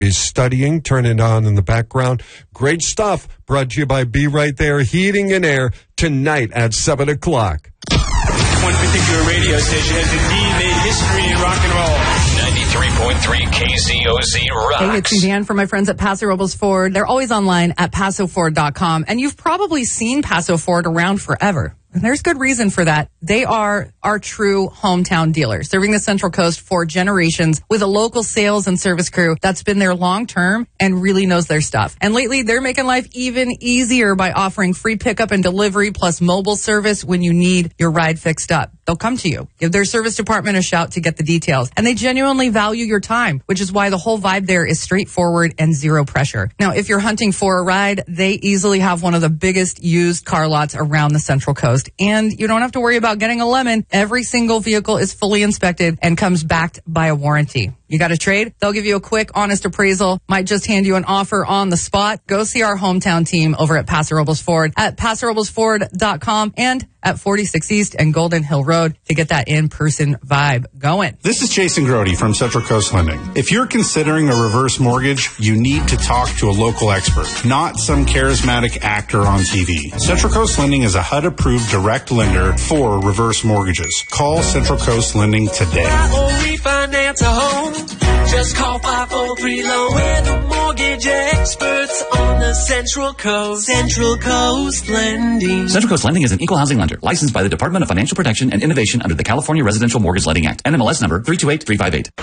He's studying, turn it on in the background. Great stuff. Brought to you by Be Right There Heating and Air tonight at 7 o'clock. One particular radio station has indeed made history in rock and roll. 93.3 KZOZ rocks. Hey, it's Suzanne from my friends at Paso Robles Ford. They're always online at PasoFord.com. And you've probably seen Paso Ford around forever. And there's good reason for that. They are our true hometown dealers, serving the Central Coast for generations with a local sales and service crew that's been there long term and really knows their stuff. And lately, they're making life even easier by offering free pickup and delivery plus mobile service when you need your ride fixed up. They'll come to you. Give their service department a shout to get the details. And they genuinely value your time, which is why the whole vibe there is straightforward and zero pressure. Now, if you're hunting for a ride, they easily have one of the biggest used car lots around the Central Coast. And you don't have to worry about getting a lemon. Every single vehicle is fully inspected and comes backed by a warranty. You got a trade? They'll give you a quick, honest appraisal. Might just hand you an offer on the spot. Go see our hometown team over at Paso Robles Ford at PasoRoblesFord.com and at 46 East and Golden Hill Road to get that in-person vibe going. This is Jason Grody from Central Coast Lending. If you're considering a reverse mortgage, you need to talk to a local expert, not some charismatic actor on TV. Central Coast Lending is a HUD-approved direct lender for reverse mortgages. Call Central Coast Lending today. Refinance a home. Just call 543-LOAN. We're the mortgage experts on the Central Coast. Central Coast Lending. Central Coast Lending is an equal housing lender licensed by the Department of Financial Protection and Innovation under the California Residential Mortgage Lending Act. NMLS number 328358.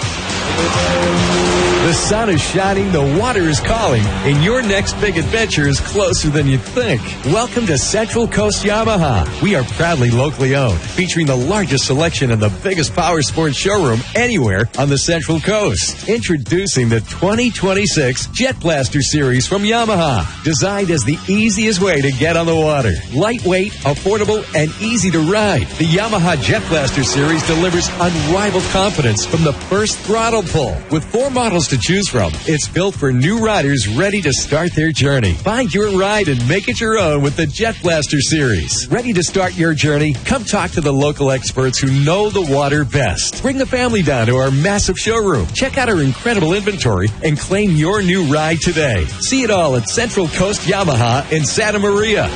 The sun is shining, the water is calling, and your next big adventure is closer than you think. Welcome to Central Coast Yamaha. We are proudly locally owned, featuring the largest selection and the biggest power sports showroom anywhere on the Central Coast. Introducing the 2026 Jet Blaster Series from Yamaha, designed as the easiest way to get on the water. Lightweight, affordable, and easy to ride. The Yamaha Jet Blaster Series delivers unrivaled confidence from the first throttle pull. With 4 models to choose from, it's built for new riders ready to start their journey. Find your ride and make it your own with the Jet Blaster Series. Ready to start your journey? Come talk to the local experts who know the water best. Bring the family down to our massive showroom. Check out our incredible inventory and claim your new ride today. See it all at Central Coast Yamaha in Santa Maria.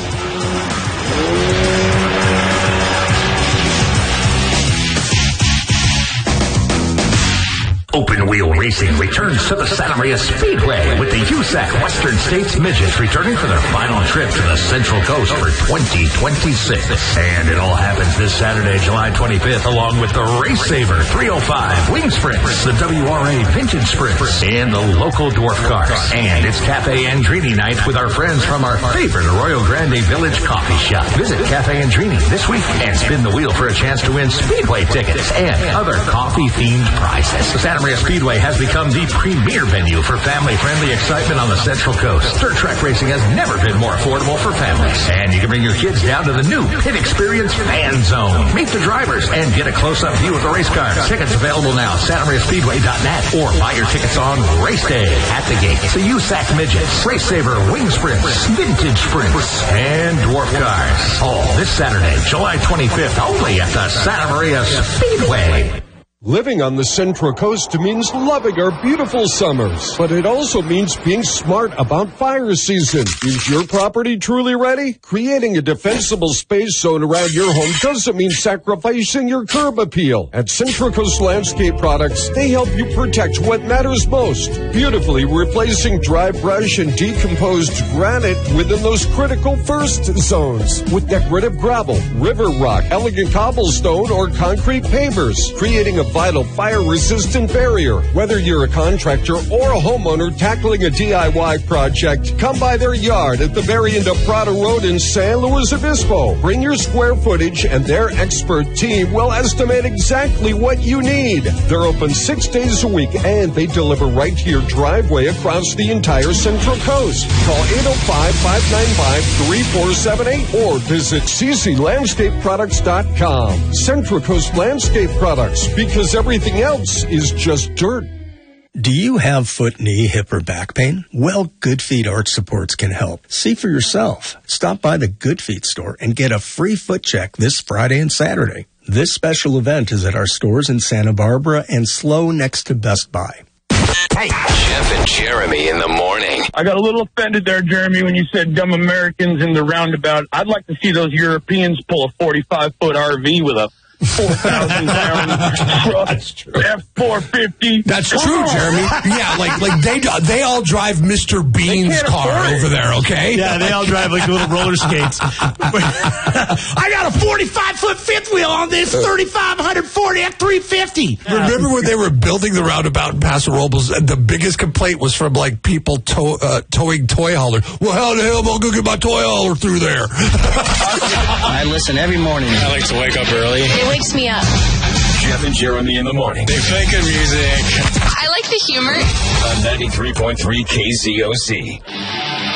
Open Wheel Racing returns to the Santa Maria Speedway with the USAC Western States Midgets returning for their final trip to the Central Coast for 2026. And it all happens this Saturday, July 25th, along with the Race Saver 305 Wing Sprints, the WRA Vintage Sprints, and the local dwarf cars. And it's Cafe Andrini night with our friends from our favorite Arroyo Grande Village coffee shop. Visit Cafe Andrini this week and spin the wheel for a chance to win Speedway tickets and other coffee-themed prizes. Santa Maria Speedway has become the premier venue for family-friendly excitement on the Central Coast. Dirt track racing has never been more affordable for families. And you can bring your kids down to the new Pit Experience Fan Zone. Meet the drivers and get a close-up view of the race cars. Tickets available now, SantaMariaSpeedway.net, or buy your tickets on race day at the gate. The USAC Midgets, Race Saver, Wing Sprints, Vintage Sprints, and Dwarf Cars. All this Saturday, July 25th, only at the Santa Maria Speedway. Living on the Central Coast means loving our beautiful summers, but it also means being smart about fire season. Is your property truly ready? Creating a defensible space zone around your home doesn't mean sacrificing your curb appeal. At Central Coast Landscape Products, they help you protect what matters most, beautifully replacing dry brush and decomposed granite within those critical first zones with decorative gravel, river rock, elegant cobblestone, or concrete pavers, creating a vital fire-resistant barrier. Whether you're a contractor or a homeowner tackling a DIY project, come by their yard at the very end of Prado Road in San Luis Obispo. Bring your square footage and their expert team will estimate exactly what you need. They're open 6 days a week and they deliver right to your driveway across the entire Central Coast. Call 805-595-3478 or visit cclandscapeproducts.com. Central Coast Landscape Products, because everything else is just dirt. Do you have foot, knee, hip, or back pain? Well, Good Feet Arch Supports can help. See for yourself. Stop by the Good Feet store and get a free foot check this Friday and Saturday. This special event is at our stores in Santa Barbara and SLO next to Best Buy. Hey, Jeff and Jeremy in the morning. I got a little offended there, Jeremy, when you said dumb Americans in the roundabout. I'd like to see those Europeans pull a 45-foot RV with a 4,000-pound truck, F-450. That's true, Jeremy. Yeah, like they all drive Mr. Bean's car over there, okay? Yeah, they all drive like little roller skates. I got a 45-foot fifth wheel on this 3540 F-350. Remember when they were building the roundabout in Paso Robles, and the biggest complaint was from, like, people towing toy haulers. Well, how the hell am I going to get my toy hauler through there? I listen every morning. I like to wake up early. It wakes me up. Jeff and Jeremy in the morning. They play good music. I like the humor. On 93.3 KZOC.